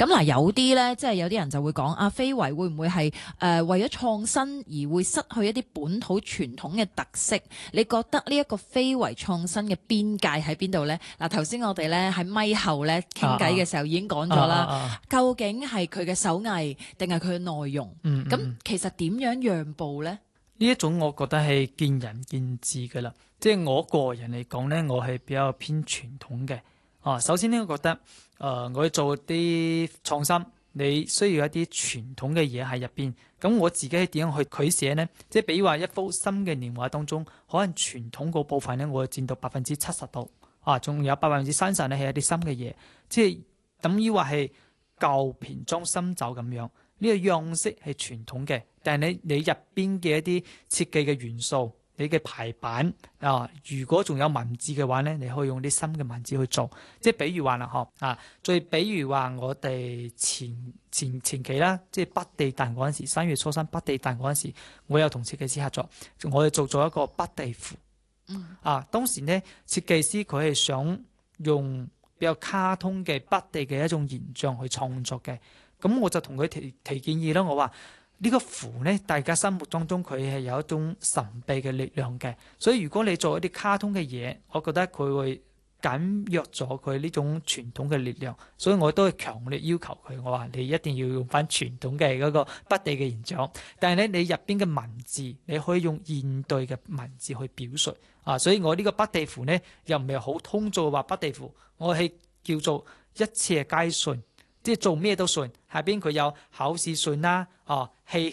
咁嗱，有啲咧，即係有啲人就會講啊，非遺會唔會係為咗創新而會失去一啲本土傳統嘅特色？你覺得呢一個非遺創新嘅邊界喺邊度咧？嗱，頭先我哋咧喺咪後咧傾偈嘅時候已經講咗啦，究竟係佢嘅手藝定係佢嘅內容？咁其實點樣讓步咧？ 呢一種我覺得係見仁見智㗎啦，即係我個人嚟講咧，我係比較偏傳統嘅。首先呢，我覺得我做啲創新，你需要一啲傳統嘅嘢喺入邊。咁我自己係點樣去取捨呢？即係比如話一幅新嘅年畫當中，可能傳統嗰部分咧，我佔到70%度，仲有30%咧係一啲新嘅嘢，即係等於話係舊瓶裝新酒咁樣。呢個樣式係傳統嘅，但係你入邊嘅一啲設計嘅元素，你嘅排版如果仲有文字嘅話咧，你可以用啲新嘅文字去做。即係比如話啦，再比如話我哋前期啦，即係北地誕嗰陣時，3月初3北地誕嗰陣時，我有同設計師合作，我哋做咗一個北地符。當時咧設計師佢係想用比較卡通嘅北地嘅一種形象去創作嘅。咁我就同佢提建議啦，我話呢個符咧，大家心目當中佢係有一種神秘嘅力量嘅，所以如果你做一啲卡通嘅嘢，我覺得佢會減弱咗佢呢種傳統嘅力量，所以我都係強烈要求佢，我話你一定要用翻傳統嘅嗰個北地嘅形象，但係咧你入邊嘅文字你可以用現代嘅文字去表述所以我呢個北地符咧又唔係好通俗話北地符，我係叫做一切皆順。即係做咩都順，下邊佢有考試順啦，戲